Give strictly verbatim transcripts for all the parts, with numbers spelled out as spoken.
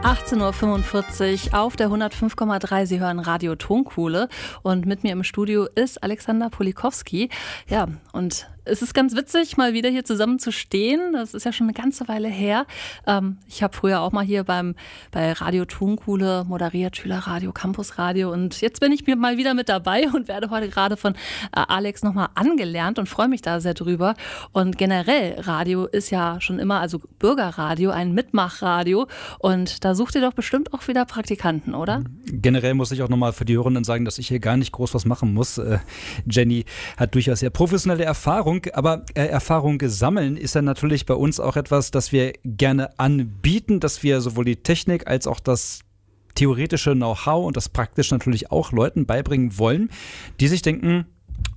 achtzehn Uhr fünfundvierzig auf der hundertfünf Komma drei. Sie hören Radio Tonkuhle und mit mir im Studio ist Alexander Polikowski. Ja, und es ist ganz witzig, mal wieder hier zusammen zu stehen. Das ist ja schon eine ganze Weile her. Ähm, ich habe früher auch mal hier beim, bei Radio Tonkuhle moderiert, Schülerradio, Campusradio. Und jetzt bin ich mir mal wieder mit dabei und werde heute gerade von äh, Alex nochmal angelernt und freue mich da sehr drüber. Und generell, Radio ist ja schon immer, also Bürgerradio, ein Mitmachradio. Und da sucht ihr doch bestimmt auch wieder Praktikanten, oder? Generell muss ich auch nochmal für die Hörenden sagen, dass ich hier gar nicht groß was machen muss. Äh, Jenny hat durchaus sehr professionelle Erfahrung. Aber äh, Erfahrung sammeln ist ja natürlich bei uns auch etwas, das wir gerne anbieten, dass wir sowohl die Technik als auch das theoretische Know-how und das praktische natürlich auch Leuten beibringen wollen, die sich denken,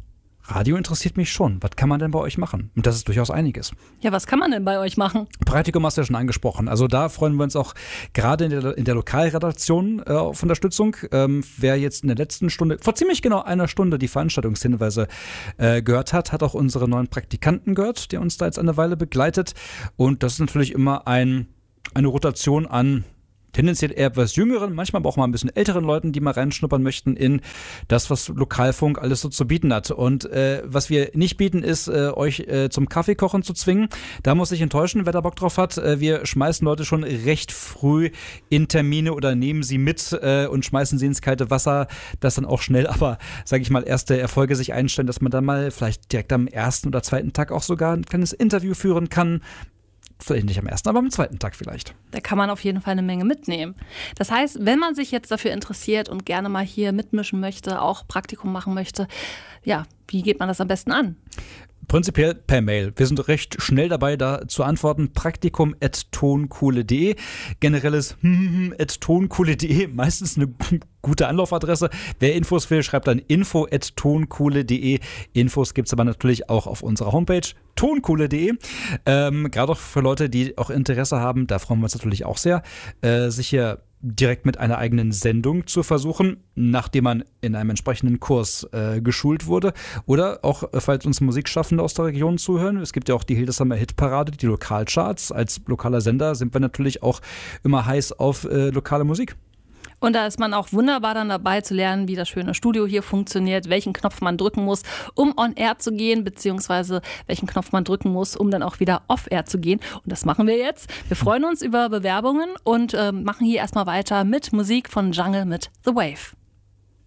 Radio interessiert mich schon. Was kann man denn bei euch machen? Und das ist durchaus einiges. Ja, was kann man denn bei euch machen? Praktikum hast du ja schon angesprochen. Also da freuen wir uns auch gerade in der, in der Lokalredaktion äh, auf Unterstützung. Ähm, wer jetzt in der letzten Stunde, vor ziemlich genau einer Stunde die Veranstaltungshinweise äh, gehört hat, hat auch unsere neuen Praktikanten gehört, der uns da jetzt eine Weile begleitet. Und das ist natürlich immer ein, eine Rotation an tendenziell eher etwas jüngeren, manchmal aber auch mal ein bisschen älteren Leuten, die mal reinschnuppern möchten in das, was Lokalfunk alles so zu bieten hat. Und äh, was wir nicht bieten, ist, äh, euch äh, zum Kaffeekochen zu zwingen. Da muss ich enttäuschen, wer da Bock drauf hat. Äh, wir schmeißen Leute schon recht früh in Termine oder nehmen sie mit äh, und schmeißen sie ins kalte Wasser, dass dann auch schnell, aber sage ich mal, erste Erfolge sich einstellen, dass man dann mal vielleicht direkt am ersten oder zweiten Tag auch sogar ein kleines Interview führen kann. Vielleicht nicht am ersten, aber am zweiten Tag vielleicht. Da kann man auf jeden Fall eine Menge mitnehmen. Das heißt, wenn man sich jetzt dafür interessiert und gerne mal hier mitmischen möchte, auch Praktikum machen möchte, ja, wie geht man das am besten an? Prinzipiell per Mail. Wir sind recht schnell dabei, da zu antworten. Praktikum at tonkuhle punkt de. Generelles at tonkuhle punkt de. Meistens eine gute Anlaufadresse. Wer Infos will, schreibt dann info at tonkuhle punkt de. Infos gibt es aber natürlich auch auf unserer Homepage tonkuhle punkt de. Ähm, Gerade auch für Leute, die auch Interesse haben, da freuen wir uns natürlich auch sehr, äh, sich hier direkt mit einer eigenen Sendung zu versuchen, nachdem man in einem entsprechenden Kurs äh, geschult wurde. Oder auch, äh, falls uns Musikschaffende aus der Region zuhören, es gibt ja auch die Hildesheimer Hitparade, die Lokalcharts. Als lokaler Sender sind wir natürlich auch immer heiß auf äh, lokale Musik. Und da ist man auch wunderbar dann dabei zu lernen, wie das schöne Studio hier funktioniert, welchen Knopf man drücken muss, um on air zu gehen, beziehungsweise welchen Knopf man drücken muss, um dann auch wieder off air zu gehen. Und das machen wir jetzt. Wir freuen uns über Bewerbungen und äh, machen hier erstmal weiter mit Musik von Jungle mit The Wave.